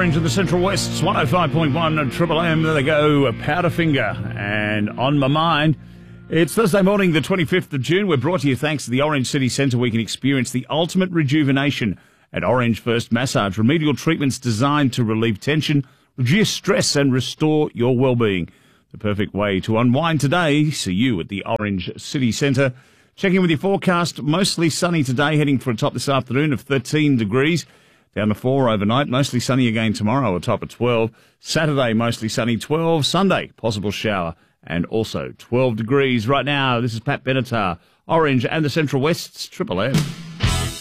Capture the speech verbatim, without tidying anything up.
Orange in the Central West's one oh five point one Triple M. There they go, Powderfinger. And on my mind, it's Thursday morning, the twenty-fifth of June. We're brought to you thanks to the Orange City Centre. We can experience the ultimate rejuvenation at Orange First Massage. Remedial treatments designed to relieve tension, reduce stress and restore your well-being. The perfect way to unwind today. See you at the Orange City Centre. Checking with your forecast, mostly sunny today, heading for a top this afternoon of thirteen degrees. Down to four overnight, mostly sunny again tomorrow, a top of twelve. Saturday, mostly sunny, twelve. Sunday, possible shower, and also twelve degrees. Right now, this is Pat Benatar, Orange and the Central West's Triple M.